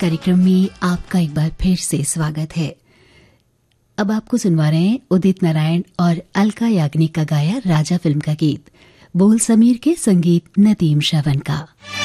कार्यक्रम में आपका एक बार फिर से स्वागत है। अब आपको सुनवा रहे हैं उदित नारायण और अलका याग्निक का गाया राजा फिल्म का गीत, बोल समीर के, संगीत नदीम श्रवण का।